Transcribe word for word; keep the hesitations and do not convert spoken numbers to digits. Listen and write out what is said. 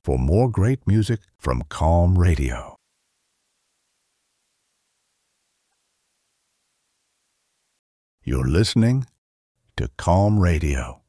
for more great music from Calm Radio. You're listening to Calm Radio.